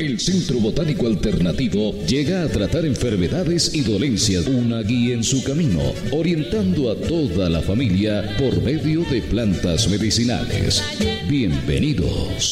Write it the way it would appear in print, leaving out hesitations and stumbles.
el Centro Botánico Alternativo llega a tratar enfermedades y dolencias, una guía en su camino, orientando a toda la familia por medio de plantas medicinales. Bienvenidos.